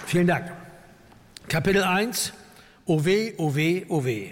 Vielen Dank. Kapitel 1. O weh, o weh, o weh.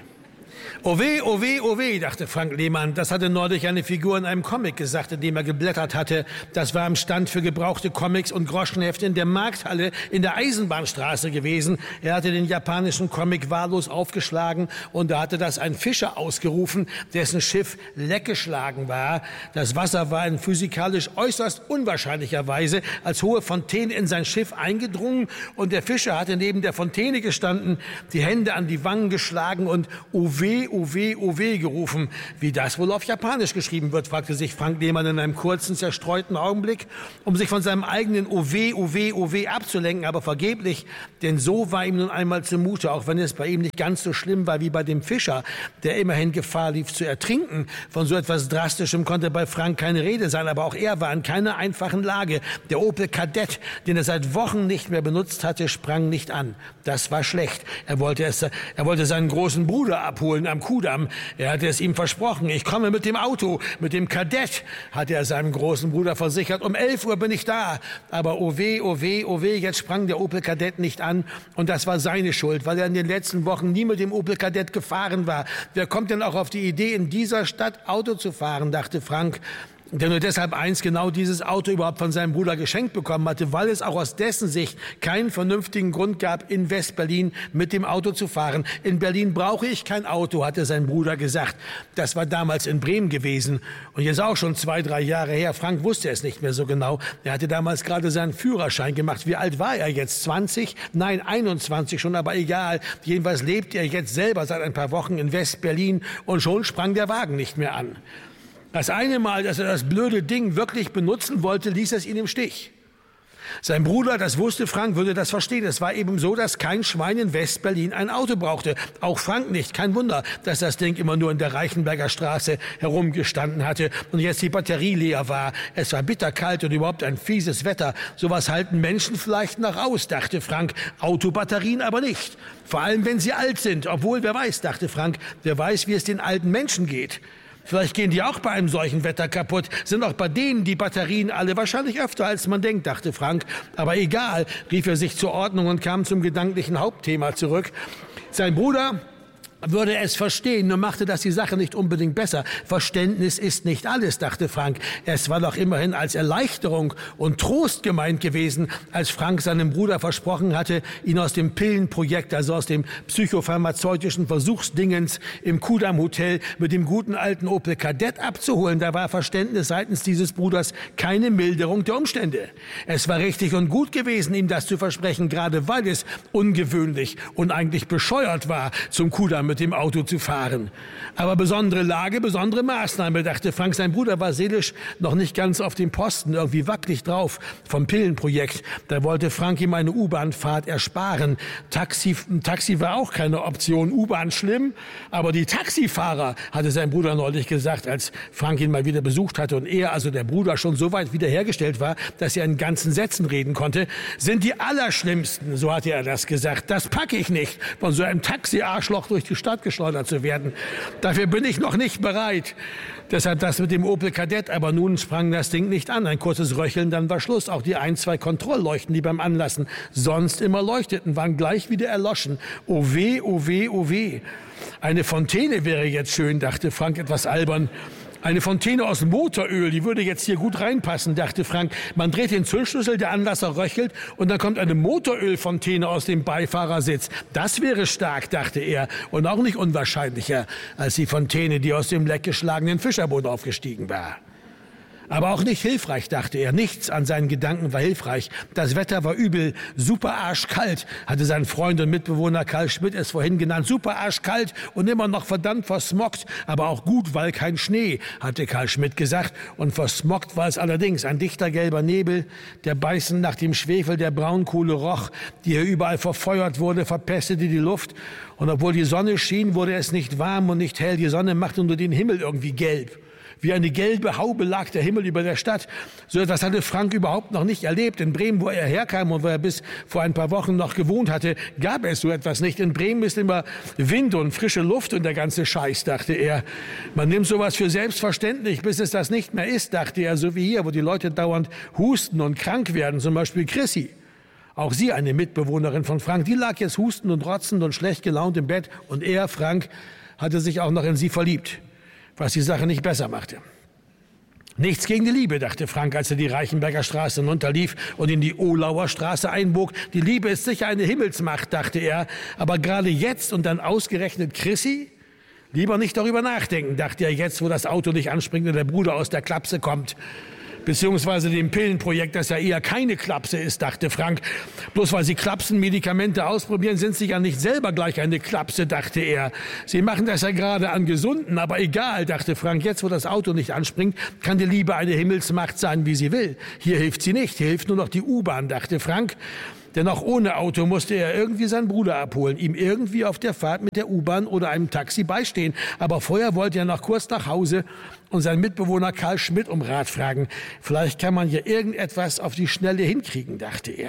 O weh, o weh, o weh, dachte Frank Lehmann. Das hatte neulich eine Figur in einem Comic gesagt, in dem er geblättert hatte. Das war am Stand für gebrauchte Comics und Groschenhefte in der Markthalle in der Eisenbahnstraße gewesen. Er hatte den japanischen Comic wahllos aufgeschlagen und da hatte das ein Fischer ausgerufen, dessen Schiff leckgeschlagen war. Das Wasser war in physikalisch äußerst unwahrscheinlicher Weise als hohe Fontäne in sein Schiff eingedrungen und der Fischer hatte neben der Fontäne gestanden, die Hände an die Wangen geschlagen und o weh, o weh, o weh gerufen. Wie das wohl auf Japanisch geschrieben wird, fragte sich Frank Lehmann in einem kurzen, zerstreuten Augenblick, um sich von seinem eigenen o weh, o weh, o weh abzulenken, aber vergeblich, denn so war ihm nun einmal zumute, auch wenn es bei ihm nicht ganz so schlimm war wie bei dem Fischer, der immerhin Gefahr lief zu ertrinken. Von so etwas Drastischem konnte bei Frank keine Rede sein, aber auch er war in keiner einfachen Lage. Der Opel Kadett, den er seit Wochen nicht mehr benutzt hatte, sprang nicht an. Das war schlecht. Er wollte seinen großen Bruder abholen am Kudamm. Er hatte es ihm versprochen. Ich komme mit dem Auto, mit dem Kadett, hatte er seinem großen Bruder versichert. Um 11 Uhr bin ich da. Aber oh weh, oh weh, oh weh, jetzt sprang der Opel Kadett nicht an. Und das war seine Schuld, weil er in den letzten Wochen nie mit dem Opel Kadett gefahren war. Wer kommt denn auch auf die Idee, in dieser Stadt Auto zu fahren, dachte Frank, der nur deshalb einst genau dieses Auto überhaupt von seinem Bruder geschenkt bekommen hatte, weil es auch aus dessen Sicht keinen vernünftigen Grund gab, in West-Berlin mit dem Auto zu fahren. In Berlin brauche ich kein Auto, hatte sein Bruder gesagt. Das war damals in Bremen gewesen und jetzt auch schon 2-3 Jahre her. Frank wusste es nicht mehr so genau. Er hatte damals gerade seinen Führerschein gemacht. Wie alt war er jetzt? 20? Nein, 21 schon, aber egal. Jedenfalls lebt er jetzt selber seit ein paar Wochen in West-Berlin und schon sprang der Wagen nicht mehr an. Das eine Mal, dass er das blöde Ding wirklich benutzen wollte, ließ es ihn im Stich. Sein Bruder, das wusste Frank, würde das verstehen. Es war eben so, dass kein Schwein in West-Berlin ein Auto brauchte. Auch Frank nicht. Kein Wunder, dass das Ding immer nur in der Reichenberger Straße herumgestanden hatte und jetzt die Batterie leer war. Es war bitterkalt und überhaupt ein fieses Wetter. Sowas halten Menschen vielleicht noch aus, dachte Frank. Autobatterien aber nicht. Vor allem, wenn sie alt sind. Obwohl, wer weiß, dachte Frank, wer weiß, wie es den alten Menschen geht. Vielleicht gehen die auch bei einem solchen Wetter kaputt. Sind auch bei denen die Batterien alle wahrscheinlich öfter, als man denkt, dachte Frank. Aber egal, rief er sich zur Ordnung und kam zum gedanklichen Hauptthema zurück. Sein Bruder würde es verstehen, nur machte das die Sache nicht unbedingt besser. Verständnis ist nicht alles, dachte Frank. Es war doch immerhin als Erleichterung und Trost gemeint gewesen, als Frank seinem Bruder versprochen hatte, ihn aus dem Pillenprojekt, also aus dem psychopharmazeutischen Versuchsdingens im Kudamm Hotel mit dem guten alten Opel Kadett abzuholen. Da war Verständnis seitens dieses Bruders keine Milderung der Umstände. Es war richtig und gut gewesen, ihm das zu versprechen, gerade weil es ungewöhnlich und eigentlich bescheuert war, zum Kudamm mit dem Auto zu fahren. Aber besondere Lage, besondere Maßnahme, dachte Frank. Sein Bruder war seelisch noch nicht ganz auf dem Posten, irgendwie wackelig drauf vom Pillenprojekt. Da wollte Frank ihm eine U-Bahn-Fahrt ersparen. Taxi war auch keine Option. U-Bahn schlimm, aber die Taxifahrer, hatte sein Bruder neulich gesagt, als Frank ihn mal wieder besucht hatte und er, also der Bruder, schon so weit wiederhergestellt war, dass er in ganzen Sätzen reden konnte, sind die Allerschlimmsten, so hatte er das gesagt. Das packe ich nicht, von so einem Taxi-Arschloch durch die Stadt geschleudert zu werden. Dafür bin ich noch nicht bereit. Deshalb das mit dem Opel Kadett, aber nun sprang das Ding nicht an. Ein kurzes Röcheln, dann war Schluss. Auch die 1-2 Kontrollleuchten, die beim Anlassen sonst immer leuchteten, waren gleich wieder erloschen. Oh weh, oh weh, oh weh. Eine Fontäne wäre jetzt schön, dachte Frank etwas albern. Eine Fontäne aus Motoröl, die würde jetzt hier gut reinpassen, dachte Frank. Man dreht den Zündschlüssel, der Anlasser röchelt und dann kommt eine Motorölfontäne aus dem Beifahrersitz. Das wäre stark, dachte er, und auch nicht unwahrscheinlicher als die Fontäne, die aus dem leckgeschlagenen Fischerboot aufgestiegen war. Aber auch nicht hilfreich, dachte er. Nichts an seinen Gedanken war hilfreich. Das Wetter war übel, super arschkalt, hatte sein Freund und Mitbewohner Karl Schmidt es vorhin genannt. Super arschkalt und immer noch verdammt versmoggt, aber auch gut, weil kein Schnee, hatte Karl Schmidt gesagt. Und versmoggt war es allerdings. Ein dichter gelber Nebel, der beißend nach dem Schwefel der Braunkohle roch, die hier überall verfeuert wurde, verpestete die Luft. Und obwohl die Sonne schien, wurde es nicht warm und nicht hell. Die Sonne machte nur den Himmel irgendwie gelb. Wie eine gelbe Haube lag der Himmel über der Stadt. So etwas hatte Frank überhaupt noch nicht erlebt. In Bremen, wo er herkam und wo er bis vor ein paar Wochen noch gewohnt hatte, gab es so etwas nicht. In Bremen ist immer Wind und frische Luft und der ganze Scheiß, dachte er. Man nimmt sowas für selbstverständlich, bis es das nicht mehr ist, dachte er. So wie hier, wo die Leute dauernd husten und krank werden, zum Beispiel Chrissy. Auch sie, eine Mitbewohnerin von Frank, die lag jetzt hustend und rotzend und schlecht gelaunt im Bett. Und er, Frank, hatte sich auch noch in sie verliebt, was die Sache nicht besser machte. Nichts gegen die Liebe, dachte Frank, als er die Reichenberger Straße hinunterlief und in die Ohlauer Straße einbog. Die Liebe ist sicher eine Himmelsmacht, dachte er. Aber gerade jetzt und dann ausgerechnet Chrissy? Lieber nicht darüber nachdenken, dachte er jetzt, wo das Auto nicht anspringt und der Bruder aus der Klapse kommt. Beziehungsweise dem Pillenprojekt, das ja eher keine Klapse ist, dachte Frank. Bloß weil sie Klapsenmedikamente ausprobieren, sind sie ja nicht selber gleich eine Klapse, dachte er. Sie machen das ja gerade an Gesunden, aber egal, dachte Frank. Jetzt, wo das Auto nicht anspringt, kann die Liebe eine Himmelsmacht sein, wie sie will. Hier hilft sie nicht, hier hilft nur noch die U-Bahn, dachte Frank. Denn auch ohne Auto musste er irgendwie seinen Bruder abholen, ihm irgendwie auf der Fahrt mit der U-Bahn oder einem Taxi beistehen. Aber vorher wollte er noch kurz nach Hause und seinen Mitbewohner Karl Schmidt um Rat fragen. Vielleicht kann man hier irgendetwas auf die Schnelle hinkriegen, dachte er.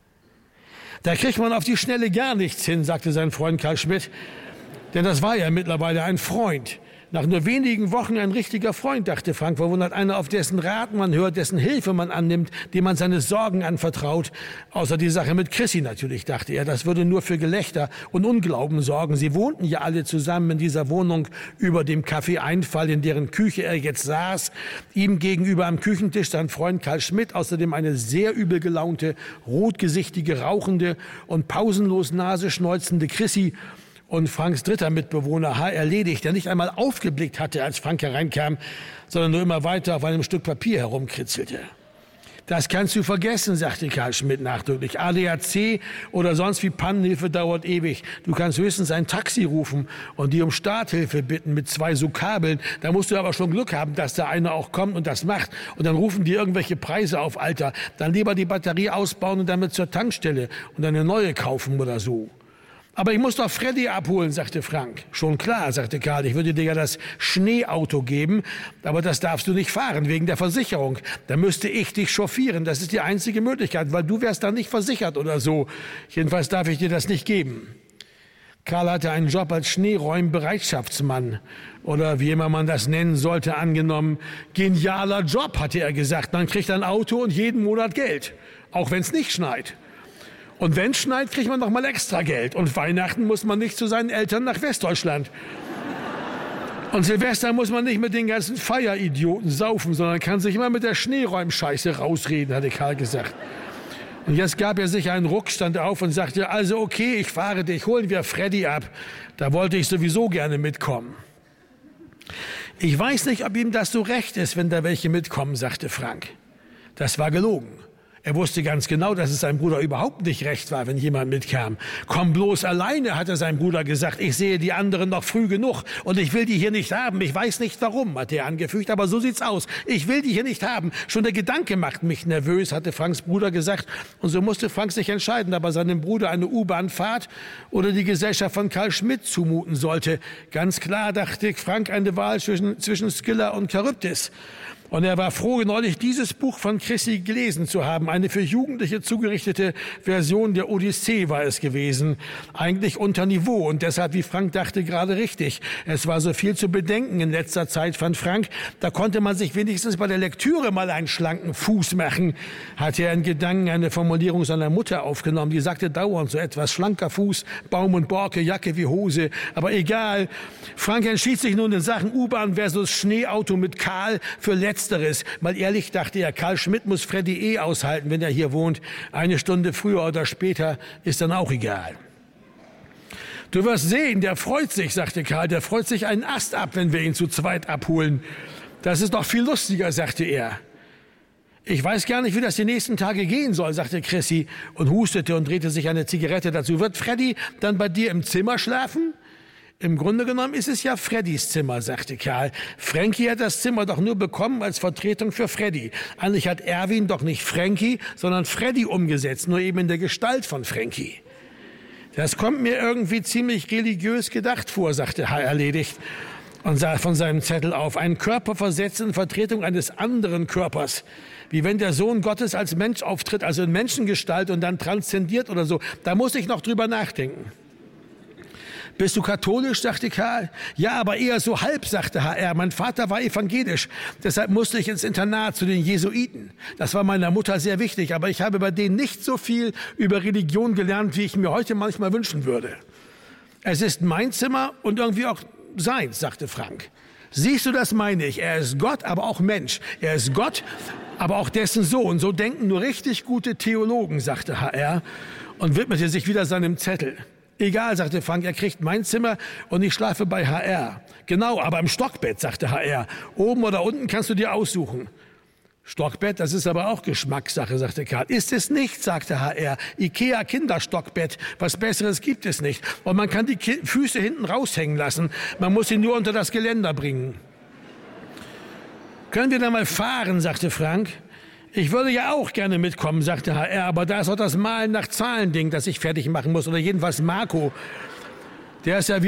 Da kriegt man auf die Schnelle gar nichts hin, sagte sein Freund Karl Schmidt. Denn das war ja mittlerweile ein Freund. Nach nur wenigen Wochen ein richtiger Freund, dachte Frank, verwundert, einer, auf dessen Rat man hört, dessen Hilfe man annimmt, dem man seine Sorgen anvertraut. Außer die Sache mit Chrissy natürlich, dachte er, das würde nur für Gelächter und Unglauben sorgen. Sie wohnten ja alle zusammen in dieser Wohnung über dem Café Einfall, in deren Küche er jetzt saß. Ihm gegenüber am Küchentisch sein Freund Karl Schmidt, außerdem eine sehr übel gelaunte, rotgesichtige, rauchende und pausenlos Nase schneuzende Chrissy. Und Franks dritter Mitbewohner, H. Erledigt, der nicht einmal aufgeblickt hatte, als Frank hereinkam, sondern nur immer weiter auf einem Stück Papier herumkritzelte. Das kannst du vergessen, sagte Karl Schmidt nachdrücklich. ADAC oder sonst wie Pannenhilfe dauert ewig. Du kannst höchstens ein Taxi rufen und die um Starthilfe bitten mit 2 so Kabeln. Da musst du aber schon Glück haben, dass da einer auch kommt und das macht. Und dann rufen die irgendwelche Preise auf, Alter. Dann lieber die Batterie ausbauen und damit zur Tankstelle und eine neue kaufen oder so. Aber ich muss doch Freddy abholen, sagte Frank. Schon klar, sagte Karl, ich würde dir ja das Schneeauto geben, aber das darfst du nicht fahren, wegen der Versicherung. Da müsste ich dich chauffieren, das ist die einzige Möglichkeit, weil du wärst dann nicht versichert oder so. Jedenfalls darf ich dir das nicht geben. Karl hatte einen Job als Schneeräumbereitschaftsmann oder wie immer man das nennen sollte, angenommen. Genialer Job, hatte er gesagt. Man kriegt ein Auto und jeden Monat Geld, auch wenn es nicht schneit. Und wenn es schneit, kriegt man noch mal extra Geld. Und Weihnachten muss man nicht zu seinen Eltern nach Westdeutschland. Und Silvester muss man nicht mit den ganzen Feieridioten saufen, sondern kann sich immer mit der Schneeräumscheiße rausreden, hatte Karl gesagt. Und jetzt gab er sich einen Ruck, stand auf und sagte, also okay, ich fahre dich, holen wir Freddy ab. Da wollte ich sowieso gerne mitkommen. Ich weiß nicht, ob ihm das so recht ist, wenn da welche mitkommen, sagte Frank. Das war gelogen. Er wusste ganz genau, dass es seinem Bruder überhaupt nicht recht war, wenn jemand mitkam. Komm bloß alleine, hatte sein Bruder gesagt. Ich sehe die anderen noch früh genug und ich will die hier nicht haben. Ich weiß nicht warum, hat er angefügt, aber so sieht's aus. Ich will die hier nicht haben. Schon der Gedanke macht mich nervös, hatte Franks Bruder gesagt. Und so musste Frank sich entscheiden, ob er seinem Bruder eine U-Bahn-Fahrt oder die Gesellschaft von Karl Schmidt zumuten sollte. Ganz klar, dachte Frank, eine Wahl zwischen Scylla und Charybdis. Und er war froh, neulich dieses Buch von Chrissy gelesen zu haben. Eine für Jugendliche zugerichtete Version der Odyssee war es gewesen. Eigentlich unter Niveau und deshalb, wie Frank dachte, gerade richtig. Es war so viel zu bedenken in letzter Zeit, fand Frank. Da konnte man sich wenigstens bei der Lektüre mal einen schlanken Fuß machen. Hatte er in Gedanken eine Formulierung seiner Mutter aufgenommen. Die sagte dauernd so etwas, schlanker Fuß, Baum und Borke, Jacke wie Hose. Aber egal. Frank entschied sich nun in Sachen U-Bahn versus Schneeauto mit Karl für Letzteres. Mal ehrlich, dachte er, Karl Schmidt muss Freddy aushalten, wenn er hier wohnt. Eine Stunde früher oder später ist dann auch egal. Du wirst sehen, der freut sich, sagte Karl. Der freut sich einen Ast ab, wenn wir ihn zu zweit abholen. Das ist doch viel lustiger, sagte er. Ich weiß gar nicht, wie das die nächsten Tage gehen soll, sagte Chrissy und hustete und drehte sich eine Zigarette dazu. Wird Freddy dann bei dir im Zimmer schlafen? Im Grunde genommen ist es ja Freddys Zimmer, sagte Karl. Frankie hat das Zimmer doch nur bekommen als Vertretung für Freddy. Eigentlich hat Erwin doch nicht Frankie, sondern Freddy umgesetzt, nur eben in der Gestalt von Frankie. Das kommt mir irgendwie ziemlich religiös gedacht vor, sagte H. Erledigt und sah von seinem Zettel auf. Ein Körper versetzt in Vertretung eines anderen Körpers. Wie wenn der Sohn Gottes als Mensch auftritt, also in Menschengestalt und dann transzendiert oder so. Da muss ich noch drüber nachdenken. Bist du katholisch, sagte Karl. Ja, aber eher so halb, sagte HR. Mein Vater war evangelisch. Deshalb musste ich ins Internat zu den Jesuiten. Das war meiner Mutter sehr wichtig, aber ich habe bei denen nicht so viel über Religion gelernt, wie ich mir heute manchmal wünschen würde. Es ist mein Zimmer und irgendwie auch seins, sagte Frank. Siehst du, das meine ich. Er ist Gott, aber auch Mensch. Er ist Gott, aber auch dessen Sohn. So denken nur richtig gute Theologen, sagte HR und widmete sich wieder seinem Zettel. Egal, sagte Frank, er kriegt mein Zimmer und ich schlafe bei HR. Genau, aber im Stockbett, sagte HR. Oben oder unten kannst du dir aussuchen. Stockbett, das ist aber auch Geschmackssache, sagte Karl. Ist es nicht, sagte HR. Ikea Kinderstockbett, was Besseres gibt es nicht. Und man kann die Füße hinten raushängen lassen. Man muss sie nur unter das Geländer bringen. Können wir da mal fahren, sagte Frank. Ich würde ja auch gerne mitkommen, sagte HR, aber da ist auch das Malen nach Zahlen-Ding, das ich fertig machen muss. Oder jedenfalls Marco. Der ist ja wie